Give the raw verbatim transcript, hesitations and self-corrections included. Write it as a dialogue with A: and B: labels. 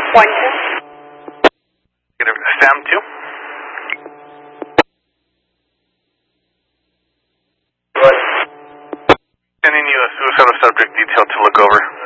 A: One, two.
B: Negative. Sam, two. Sending you a suicidal subject detail to look over.